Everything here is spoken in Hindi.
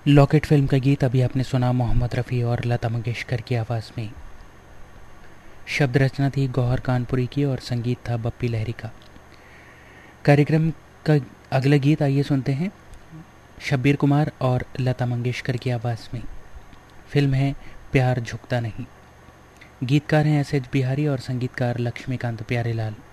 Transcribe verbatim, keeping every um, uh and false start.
लॉकेट फिल्म का गीत अभी आपने सुना मोहम्मद रफ़ी और लता मंगेशकर की आवाज़ में। शब्द रचना थी गौहर कानपुरी की और संगीत था बप्पी लहरी का। कार्यक्रम का अगला गीत आइए सुनते हैं शब्बीर कुमार और लता मंगेशकर की आवाज़ में। फिल्म है प्यार झुकता नहीं। गीतकार हैं एस एच बिहारी और संगीतकार लक्ष्मीकांत प्यारेलाल।